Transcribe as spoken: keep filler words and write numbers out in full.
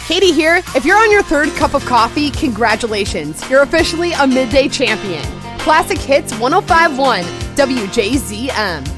Katie here. If you're on your third cup of coffee, congratulations. You're officially a midday champion. Classic Hits one oh five point one W J Z M.